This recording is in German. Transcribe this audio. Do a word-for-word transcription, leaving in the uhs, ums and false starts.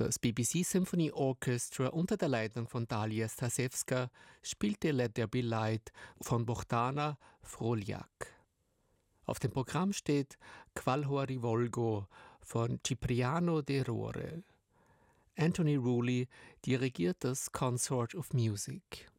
Das B B C Symphony Orchestra unter der Leitung von Dalia Stasewska spielte Let There Be Light von Bohdana Froljak. Auf dem Programm steht Qualhori Volgo von Cipriano de Rore. Anthony Rooley dirigiert das Consort of Music.